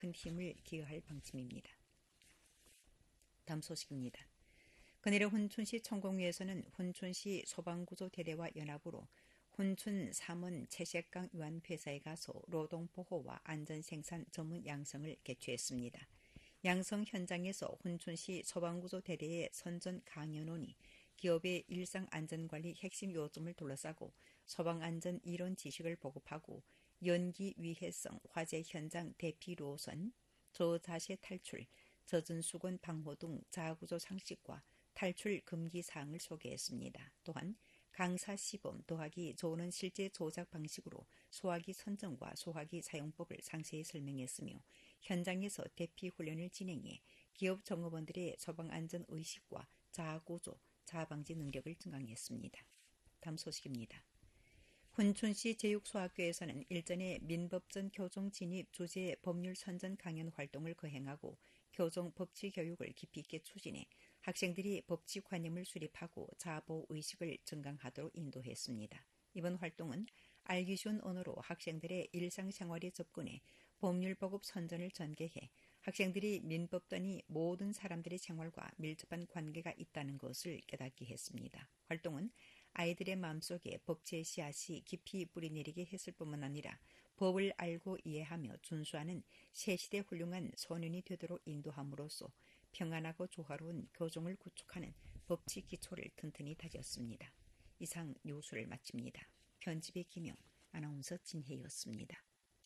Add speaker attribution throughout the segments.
Speaker 1: 큰 힘을 기여할 방침입니다. 다음 소식입니다. 그날의 훈춘시 천공위에서는 훈춘시 소방구조대대와 연합으로 훈춘 3원 채색강 유한회사에 가서 노동보호와 안전생산 전문 양성을 개최했습니다. 양성 현장에서 훈춘시 소방구조대대의 선전 강연원이 기업의 일상안전관리 핵심 요점을 둘러싸고 소방안전 이론 지식을 보급하고 연기 위해성 화재 현장 대피 노선, 저자세 탈출, 젖은 수건 방호 등 자구조 상식과 탈출 금기 사항을 소개했습니다. 또한 강사 시범 더하기 조는 실제 조작 방식으로 소화기 선정과 소화기 사용법을 상세히 설명했으며 현장에서 대피 훈련을 진행해 기업 종업원들의 소방안전 의식과 자구조, 자방지 능력을 증강했습니다. 다음 소식입니다. 훈춘시 제육소학교에서는 일전에 민법전 교종 진입 주제 법률 선전 강연 활동을 거행하고 교종 법치 교육을 깊이 있게 추진해 학생들이 법치 관념을 수립하고 자보 의식을 증강하도록 인도했습니다. 이번 활동은 알기 쉬운 언어로 학생들의 일상생활에 접근해 법률 보급 선전을 전개해 학생들이 민법단이 모든 사람들의 생활과 밀접한 관계가 있다는 것을 깨닫게 했습니다. 활동은 아이들의 마음속에 법치의 씨앗이 깊이 뿌리내리게 했을 뿐만 아니라 법을 알고 이해하며 준수하는 새시대 훌륭한 소년이 되도록 인도함으로써 평안하고 조화로운 교종을 구축하는 법치 기초를 튼튼히 다졌습니다. 이상 뉴스를 마칩니다. 편집의 김영, 아나운서 진혜였습니다.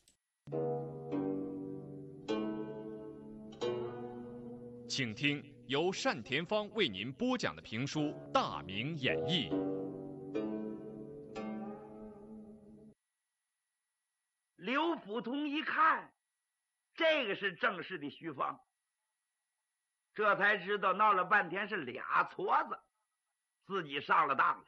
Speaker 2: 请听由单田芳为您播讲的评书《大明演义》。
Speaker 3: 刘福通一看，这个是正式的徐芳，这才知道闹了半天是俩矬子，自己上了当了，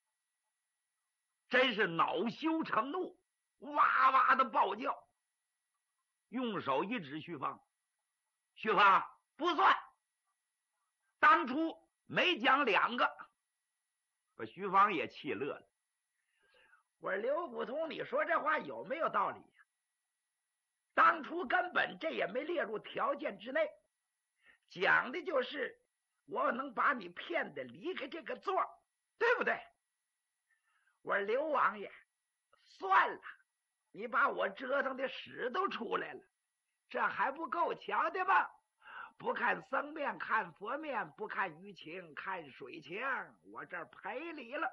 Speaker 3: 真是恼羞成怒，哇哇的暴叫，用手一指徐芳，徐芳不算，当初没讲两个，把徐芳也气乐了。我说刘福通，你说这话有没有道理呀？当初根本这也没列入条件之内，讲的就是我能把你骗得离开这个座，对不对？我说刘王爷，算了，你把我折腾的屎都出来了，这还不够瞧的吗？不看僧面看佛面，不看舆情看水情，我这儿赔礼了。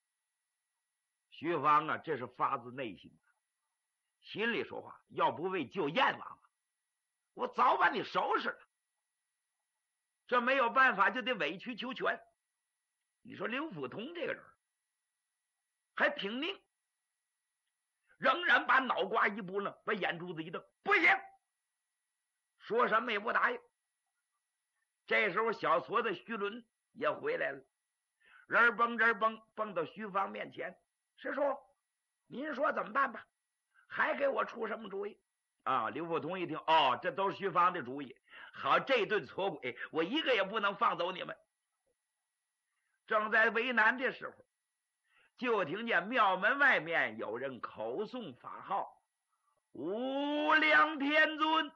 Speaker 3: 徐芳啊，这是发自内心的，心里说话，要不为救燕王啊，我早把你收拾了。这没有办法，就得委曲求全。你说刘福通这个人还挺拧，仍然把脑瓜一拨楞，把眼珠子一瞪，不行，说什么也不答应。这时候小矬子徐伦也回来了，人蹦蹦到徐芳面前，师叔，您说怎么办吧？还给我出什么主意啊？刘福通一听，哦，这都是徐芳的主意。好，这顿矬鬼，我一个也不能放走你们。正在为难的时候，就听见庙门外面有人口诵法号：“无量天尊。”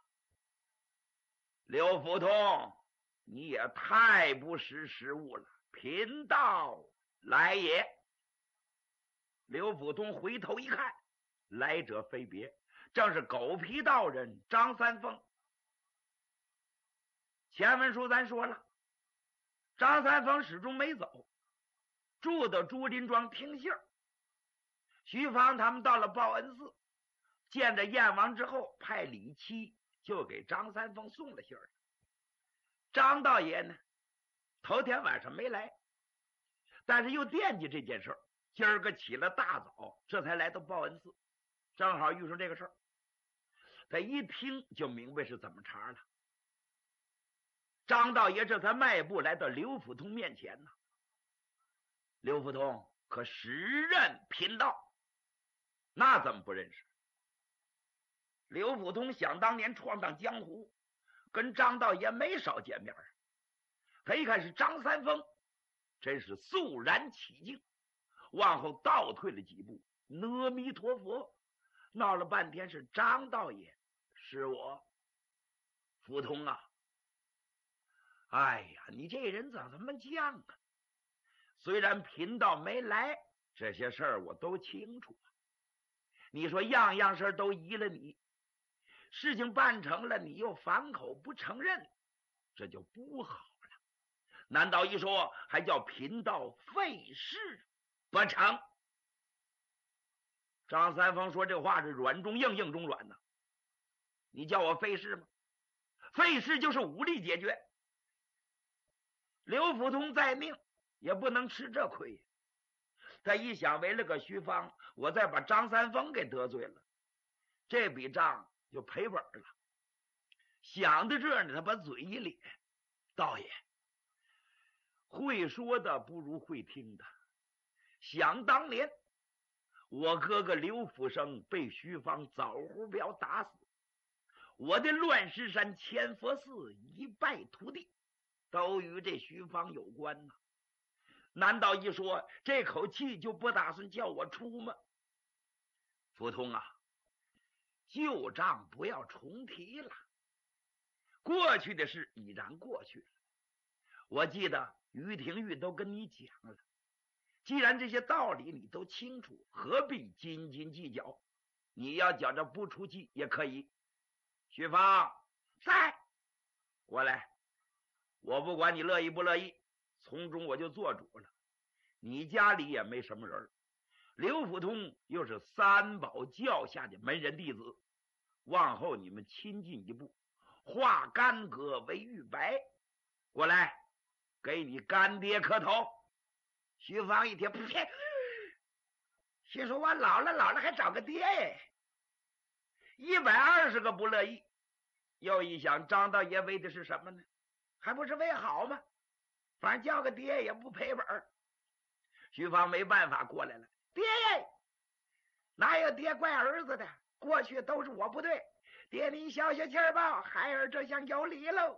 Speaker 3: 刘福通，你也太不识时务了，贫道来也。刘福通回头一看，来者非别，正是狗皮道人张三丰。前文书咱说了，张三丰始终没走，住到朱林庄听信儿。徐芳他们到了报恩寺，见着燕王之后，派李七就给张三丰送了信儿。张道爷呢，头天晚上没来，但是又惦记这件事儿，今儿个起了大早，这才来到报恩寺，正好遇上这个事儿。他一听就明白是怎么茬了。张道爷这才迈步来到刘福通面前呢。刘福通可时任贫道，那怎么不认识？刘福通想当年闯荡江湖，跟张道爷没少见面。他一看是张三丰，真是肃然起敬，往后倒退了几步，阿弥陀佛，闹了半天是张道爷，是我。 福通啊，哎呀，你这人咋这么犟啊？虽然贫道没来，这些事儿我都清楚。你说样样事都依了你，事情办成了，你又反口不承认，这就不好了。难道一说还叫贫道费事不成？张三丰说这话是软中硬，硬中软呐。你叫我费事吗？费事就是武力解决。刘福通再命也不能吃这亏。他一想，为了个徐芳，我再把张三丰给得罪了，这笔账就赔本了。想到这儿呢，他把嘴一咧：“道爷，会说的不如会听的。想当年，我哥哥刘福生被徐芳枣胡镖打死，我的乱石山千佛寺一败涂地，都与这徐芳有关呐。难道一说这口气就不打算叫我出吗？福通啊，旧账不要重提了，过去的事已然过去了。我记得于廷玉都跟你讲了，既然这些道理你都清楚，何必斤斤计较？你要觉着不出气也可以。徐芳，在，过来，我不管你乐意不乐意，从中我就做主了。你家里也没什么人，刘福通又是三宝教下的门人弟子，往后你们亲近一步，化干戈为玉帛。过来，给你干爹磕头。徐芳一听，呸！心说我老了还找个爹哎，120个不乐意。又一想，张道爷为的是什么呢？还不是为好吗？反正叫个爹也不赔本。徐芳没办法过来了，爹耶，哪有爹怪儿子的？过去都是我不对，爹你消消气儿吧，孩儿这厢有理喽。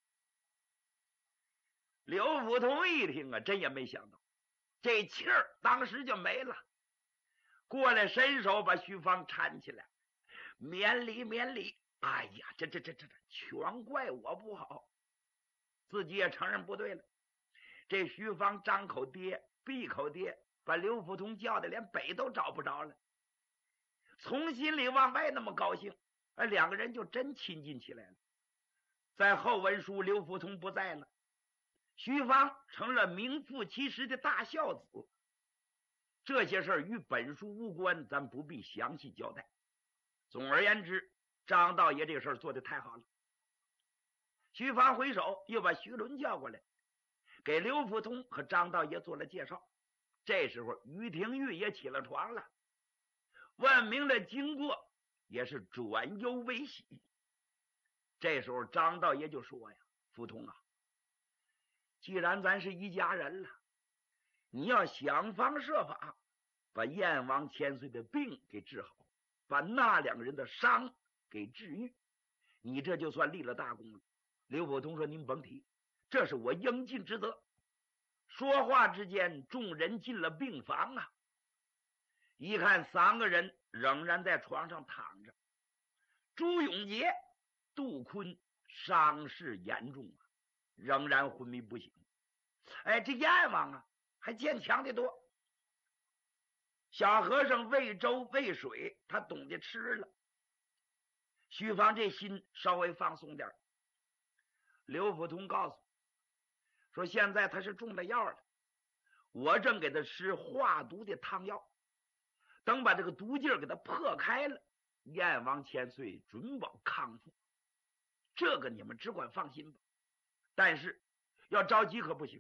Speaker 3: 刘福通一听啊，真也没想到，这气儿当时就没了，过来伸手把徐芳搀起来，免礼免礼。哎呀，这全怪我不好，自己也承认不对了。这徐芳张口爹闭口爹，把刘福通叫的连北都找不着了，从心里往外那么高兴，两个人就真亲近起来了。在后文书刘福通不在了，徐芳成了名副其实的大孝子。这些事儿与本书无关，咱不必详细交代。总而言之，张道爷这个事儿做得太好了。徐芳回首又把徐伦叫过来，给刘福通和张道爷做了介绍。这时候于廷玉也起了床了，问明了经过，也是转忧为喜。这时候张道爷就说呀：“福通啊，既然咱是一家人了，你要想方设法把燕王千岁的病给治好，把那两个人的伤给治愈，你这就算立了大功了。”刘福通说：“您甭提，这是我应尽之责。”说话之间，众人进了病房啊。一看三个人仍然在床上躺着，朱永杰、杜坤伤势严重啊，仍然昏迷不醒。这燕王啊还坚强的多。小和尚喂粥喂水，他懂得吃了。徐芳这心稍微放松点。刘福通告诉说，现在他是中了药了，我正给他吃化毒的汤药，等把这个毒劲儿给他破开了，燕王千岁准保康复，这个你们只管放心吧。但是要着急可不行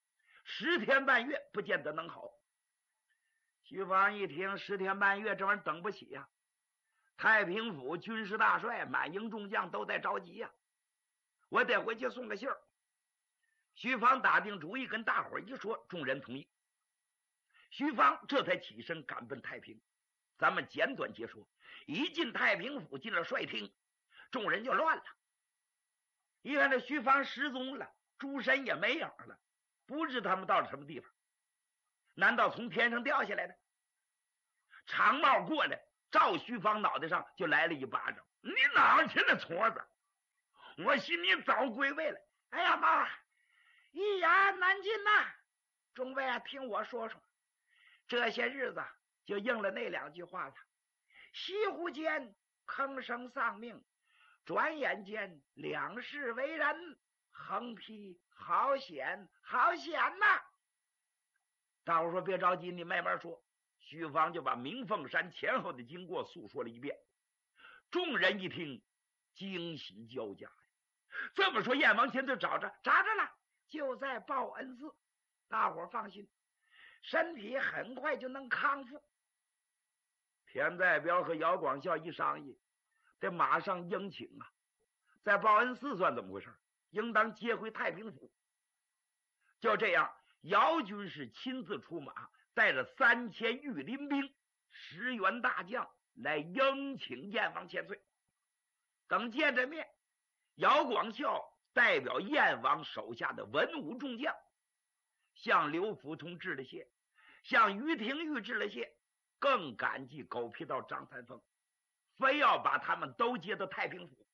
Speaker 3: ，10天半月不见得能好。徐芳一听10天半月，这玩意儿等不起呀。太平府军事大帅满营众将都在着急呀，我得回去送个信儿。徐芳打定主意跟大伙一说，众人同意。徐芳这才起身赶奔太平。咱们简短截说，一进太平府，进了帅厅，众人就乱了。一看这徐芳失踪了，朱身也没影了，不知他们到了什么地方。难道从天上掉下来的？长帽过来，照徐芳脑袋上就来了一巴掌。你哪去了矬子？ 我寻你早归位了。哎呀妈，一言难尽呐！众位啊，听我说说，这些日子就应了那2句话了。西湖间坑生丧命，转眼间两世为人，横批好险好险呐！大伙说别着急，你慢慢说。徐芳就把明凤山前后的经过诉说了一遍。众人一听，惊喜交加。这么说，燕王前就找着了，就在报恩寺。大伙放心，身体很快就能康复。田在彪和姚广孝一商议，得马上迎请啊！在报恩寺算怎么回事？应当接回太平府。就这样，姚军是亲自出马，带着3000御林兵、10员大将来迎请燕王千岁。等见着面，姚广孝代表燕王手下的文武众将，向刘福通致了谢，向于廷玉致了谢，更感激狗皮道张三丰，非要把他们都接到太平府。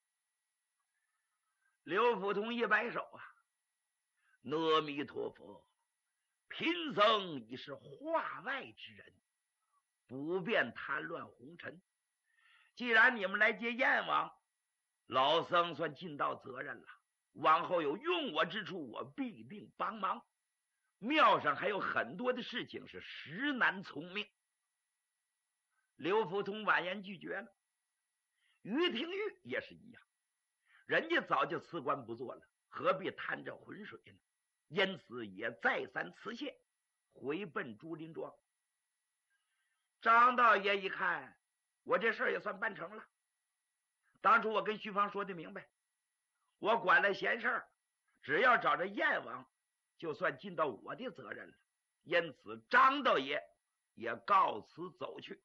Speaker 3: 刘福通一摆手啊，阿弥陀佛，贫僧已是化外之人，不便贪乱红尘。既然你们来接燕王，老僧算尽到责任了。往后有用我之处，我必定帮忙。庙上还有很多的事情是实难从命。刘福通婉言拒绝了。于廷玉也是一样，人家早就辞官不做了，何必贪这浑水呢？因此也再三辞谢，回奔竹林庄。张道爷一看，我这事儿也算办成了。当初我跟徐芳说的明白，我管了闲事儿，只要找着燕王，就算尽到我的责任了。因此张道爷也告辞走去。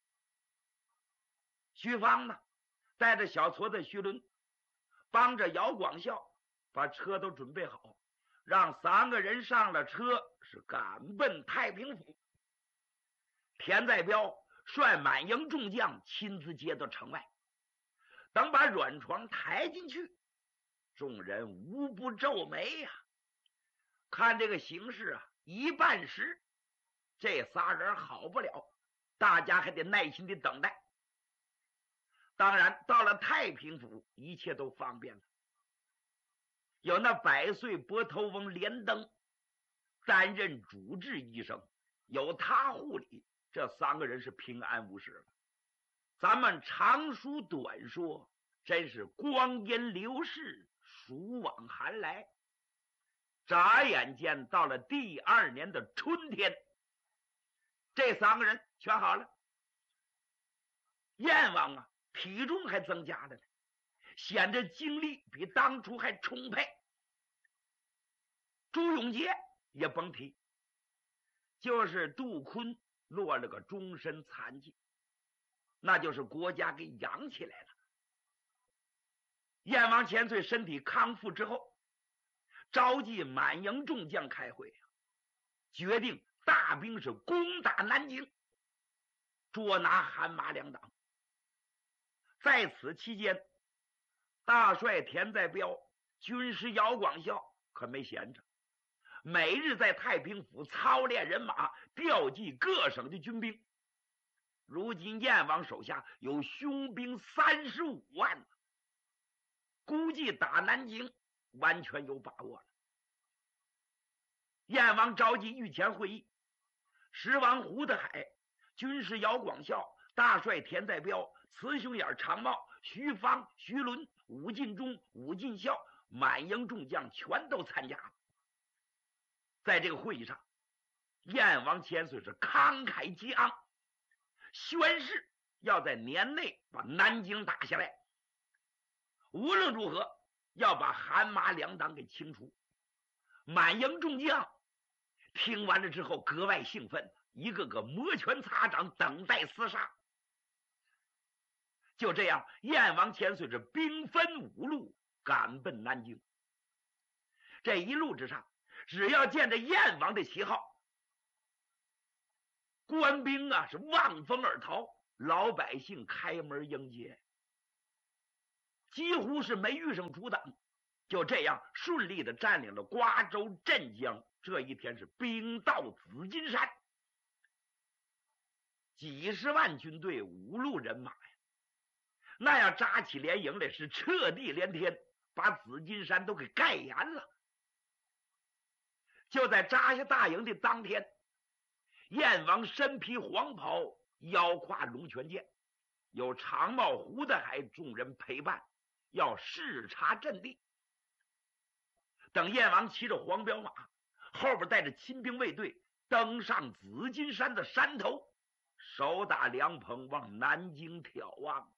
Speaker 3: 徐芳呢，带着小矬子徐伦，帮着姚广孝把车都准备好，让3个人上了车，是赶奔太平府。田在彪率满营众将亲自接到城外，等把软床抬进去，众人无不皱眉呀。看这个形势啊，一半时这仨人好不了，大家还得耐心的等待。当然到了太平府，一切都方便了。有那100岁拨头翁连登担任主治医生，有他护理，这3个人是平安无事了。咱们长书短说，真是光阴流逝，暑往寒来。眨眼间到了第2年的春天，这3个人全好了。燕王啊，体重还增加了呢，显得精力比当初还充沛。朱永杰也甭提，就是杜坤落了个终身残疾，那就是国家给养起来了。燕王千岁身体康复之后，召集满营众将开会，决定大兵是攻打南京，捉拿韩马2党。在此期间，大帅田在彪、军师姚广孝可没闲着，每日在太平府操练人马，调集各省的军兵。如今燕王手下有凶兵35万，估计打南京完全有把握了。燕王召集御前会议，十王胡德海、军师姚广孝、大帅田在彪、慈兄眼常茂、徐芳、徐伦、武进忠、武进孝，满营众将全都参加了。在这个会议上，燕王千岁是慷慨激昂，宣誓要在年内把南京打下来，无论如何要把韩马2党给清除。满营众将听完了之后格外兴奋，一个个摩拳擦掌，等待厮杀。就这样，燕王千岁是兵分5路赶奔南京。这一路之上，只要见着燕王的旗号，官兵啊是望风而逃，老百姓开门迎接。 几乎是没遇上阻挡，就这样顺利的占领了瓜州、镇江。这一天是兵到紫金山，几十万军队，五路人马呀，那样扎起连营来，是彻地连天，把紫金山都给盖严了。就在扎下大营的当天，燕王身披黄袍，腰挎龙泉剑，有长帽、胡德海众人陪伴，要视察阵地。等燕王骑着黄骠马，后边带着亲兵卫队，登上紫金山的山头，手打凉棚往南京眺望。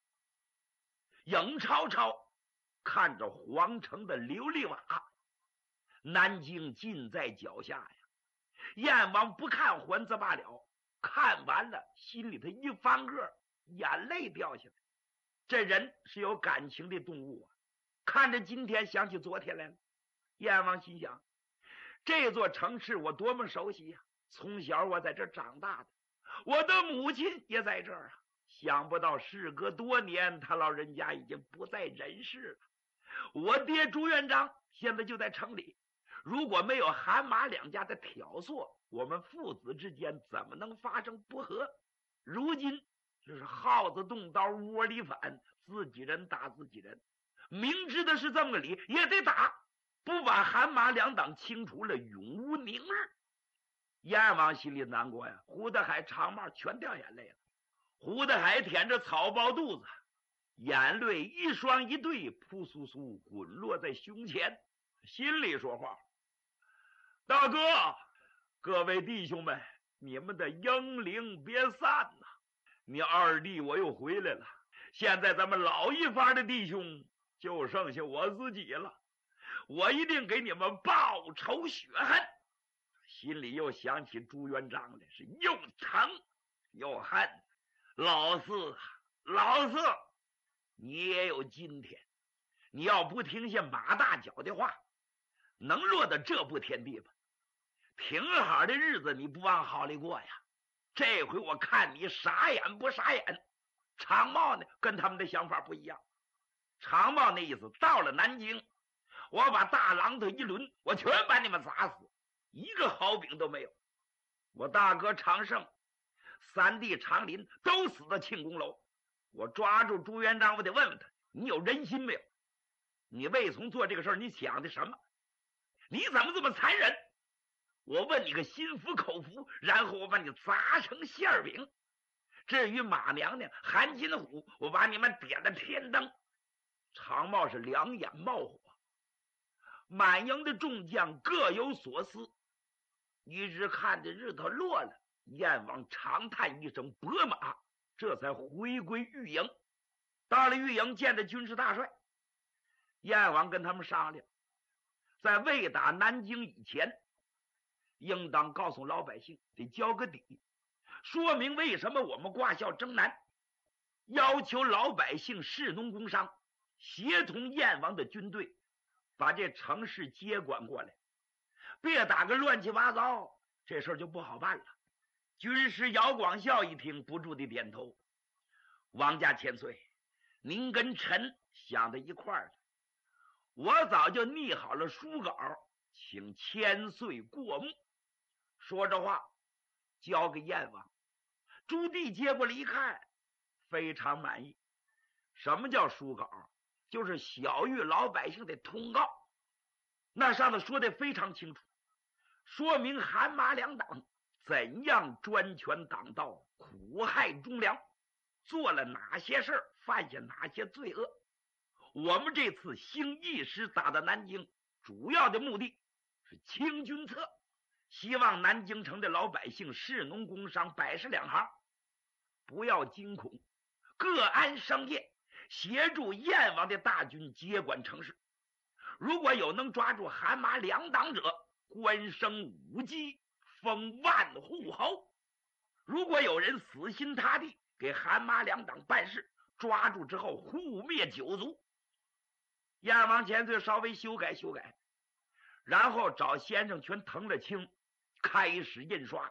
Speaker 3: 影超超看着皇城的琉璃瓦，南京近在脚下呀。燕王不看还则罢了，看完了心里头一翻个，眼泪掉下来。这人是有感情的动物啊，看着今天想起昨天来了。燕王心想，这座城市我多么熟悉呀，从小我在这长大的，我的母亲也在这儿啊。想不到事隔多年，他老人家已经不在人世了。我爹朱元璋现在就在城里，如果没有韩马两家的挑唆，我们父子之间怎么能发生不和？如今这是耗子动刀，窝里反，自己人打自己人，明知的是这么个理，也得打，不把韩马两党清除了，永无宁日。燕王心里难过呀，胡德海、长帽全掉眼泪了。胡德海舔着草包肚子，眼泪一双一对，扑簌簌滚落在胸前，心里说话：大哥，各位弟兄们，你们的英灵别散呐！你二弟我又回来了，现在咱们老一发的弟兄就剩下我自己了，我一定给你们报仇雪恨。心里又想起朱元璋来，是又疼又恨。老四，老四，你也有今天，你要不听下马大脚的话，能落到这步田地吗？挺好的日子你不往好里过呀，这回我看你傻眼不傻眼。长帽呢，跟他们的想法不一样。长帽那意思，到了南京，我把大榔头一抡，我全把你们砸死，一个好饼都没有。我大哥常胜、三弟长林都死在庆功楼，我抓住朱元璋，我得问问他，你有人心没有？你为从做这个事儿，你想的什么？你怎么这么残忍？我问你个心服口服，然后我把你砸成馅饼。至于马娘娘、韩金虎，我把你们点了天灯。长帽是两眼冒火，满营的众将各有所思，一直看着日头落了，燕王长叹一声拨马，这才回归御营。到了御营，见着军事大帅，燕王跟他们商量，在未打南京以前，应当告诉老百姓，得交个底，说明为什么我们挂孝征南，要求老百姓士农工商协同燕王的军队，把这城市接管过来，别打个乱七八糟，这事儿就不好办了。军师姚广孝一听，不住地点头。王家千岁，您跟臣想在一块儿，我早就拟好了书稿，请千岁过目。说着话交给燕王，朱棣接过来一看，非常满意。什么叫书稿？就是小谕老百姓的通告，那上头说的非常清楚，说明韩马两党怎样专权党道，苦害忠良，做了哪些事儿，犯下哪些罪恶。我们这次兴义师打到南京，主要的目的是清君侧，希望南京城的老百姓士农工商百十两行不要惊恐，各安生业，协助燕王的大军接管城市。如果有能抓住韩马两党者，官升5级，封万户侯。如果有人死心塌地给韩马两党办事，抓住之后护灭九族。燕王千岁稍微修改修改，然后找先生全腾了清，开始印刷，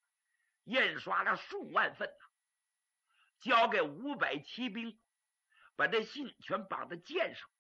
Speaker 3: 印刷了数万份，交给500骑兵， 把这信全绑在剑上。